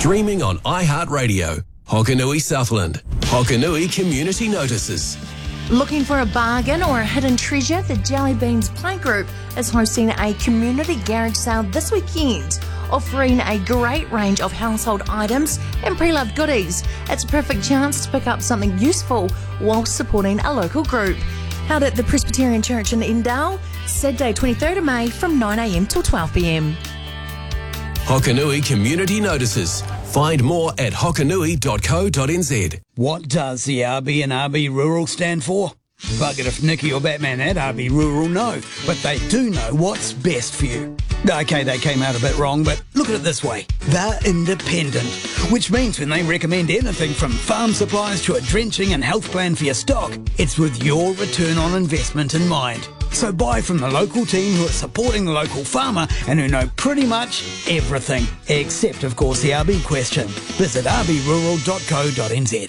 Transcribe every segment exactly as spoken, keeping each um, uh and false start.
Streaming on iHeartRadio. Hokanui Southland. Hokanui Community Notices. Looking for a bargain or a hidden treasure? The Jelly Beans Playgroup is hosting a community garage sale this weekend, offering a great range of household items and pre-loved goodies. It's a perfect chance to pick up something useful while supporting a local group. Held at the Presbyterian Church in Endale, Saturday twenty-third of May from nine a m till twelve p m. Hokanui Community Notices. Find more at hokanui dot co dot n z. What does the R B and R B Rural stand for? Bugger if Nicky or Batman at R B Rural know, but they do know what's best for you. Okay, they came out a bit wrong, but look at it this way. They're independent, which means when they recommend anything from farm supplies to a drenching and health plan for your stock, it's with your return on investment in mind. So buy from the local team who are supporting the local farmer and who know pretty much everything, except of course the R B question. Visit r b rural dot co dot n z.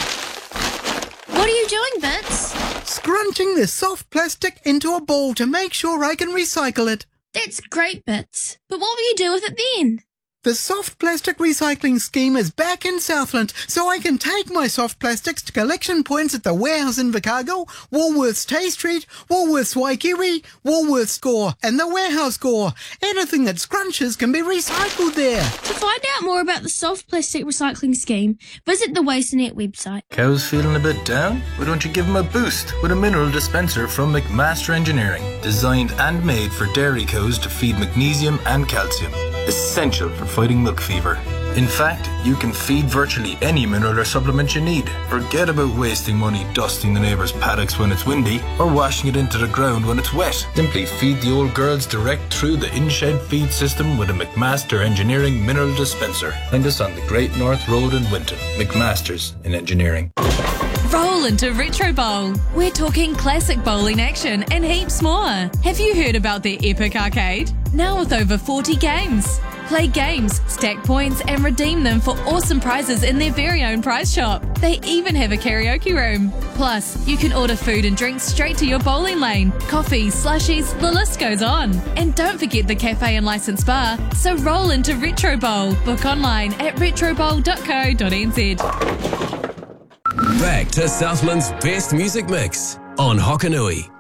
What are you doing, Bits? Scrunching this soft plastic into a ball to make sure I can recycle it. That's great, Bits. But what will you do with it then? The soft plastic recycling scheme is back in Southland, so I can take my soft plastics to collection points at the warehouse in Invercargill, Woolworths Tay Street, Woolworths Waikiri, Woolworths Gore, and the warehouse Gore. Anything that scrunches can be recycled there. To find out more about the soft plastic recycling scheme, visit the WasteNet website. Cows feeling a bit down? Why don't you give them a boost with a mineral dispenser from McMaster Engineering, designed and made for dairy cows to feed magnesium and calcium, essential for fighting milk fever. In fact, you can feed virtually any mineral or supplement you need. Forget about wasting money dusting the neighbours' paddocks when it's windy or washing it into the ground when it's wet. Simply feed the old girls direct through the in-shed feed system with a McMaster Engineering mineral dispenser. Find us on the Great North Road in Winton. McMaster's in Engineering. Roll into Retro Bowl. We're talking classic bowling action and heaps more. Have you heard about their Epic Arcade? Now with over forty games. Play games, stack points and redeem them for awesome prizes in their very own prize shop. They even have a karaoke room. Plus, you can order food and drinks straight to your bowling lane. Coffees, slushies, the list goes on. And don't forget the cafe and licensed bar. So roll into Retro Bowl. Book online at retro bowl dot co dot n z. Back to Southland's best music mix on Hokanui.